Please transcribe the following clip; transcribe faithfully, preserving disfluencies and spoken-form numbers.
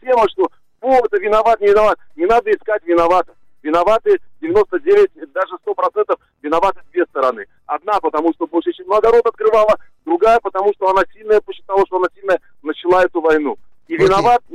тема, что о, это виноват, не виноват. Не надо искать виноватых. Виноваты девяносто девять, даже сто процентов виноваты две стороны. Одна, потому что больше очень много рот открывала, другая, потому что она сильная, посчитала, что она сильная, начала эту войну. И Окей. виноват